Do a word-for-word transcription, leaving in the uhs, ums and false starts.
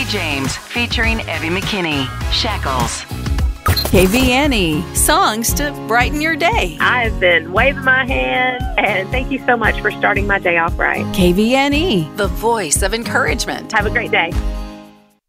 James featuring Evie McKinney, Shackles. K V N E, songs to brighten your day. I've been waving my hand, and thank you so much for starting my day off right. K V N E, The voice of encouragement. Have a great day.